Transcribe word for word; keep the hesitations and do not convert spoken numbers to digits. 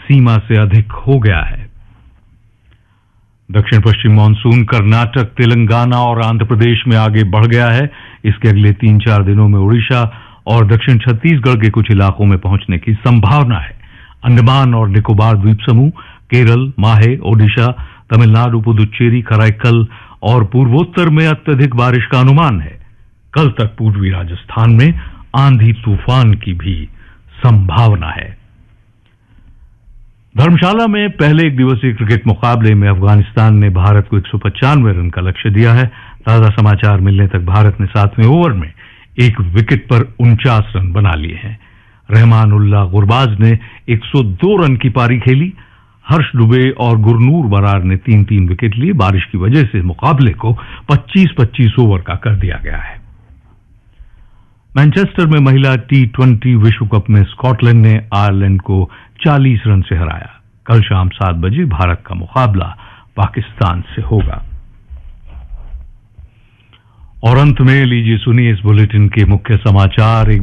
सीमा से अधिक हो गया है। दक्षिण पश्चिम मानसून कर्नाटक, तेलंगाना और आंध्र प्रदेश में आगे बढ़ गया है। इसके अगले तीन चार दिनों में ओडिशा और दक्षिण छत्तीसगढ़ के कुछ इलाकों में पहुंचने की संभावना है। अंडमान और निकोबार द्वीप समूह, केरल, माहे, ओडिशा, तमिलनाडु, पुदुच्चेरी, कराईकल और पूर्वोत्तर में अत्यधिक बारिश का अनुमान है। कल तक पूर्वी राजस्थान में आंधी तूफान की भी संभावना है। धर्मशाला में पहले एक दिवसीय क्रिकेट मुकाबले में अफगानिस्तान ने भारत को एक सौ पचानवे रन का लक्ष्य दिया है। ताजा समाचार मिलने तक भारत ने सातवें ओवर में एक विकेट पर उनचास रन बना लिए हैं। रहमान उल्लाह गुरबाज ने एक सौ दो रन की पारी खेली। हर्ष दुबे और गुरनूर बरार ने तीन तीन विकेट लिए। बारिश की वजह से मुकाबले को पच्चीस पच्चीस ओवर का कर दिया गया है। मैनचेस्टर में महिला टी ट्वेंटी विश्व कप में स्कॉटलैंड ने आयरलैंड को चालीस रन से हराया। कल शाम सात बजे भारत का मुकाबला पाकिस्तान से होगा। और अंत में लीजिए सुनिए इस बुलेटिन के मुख्य समाचार।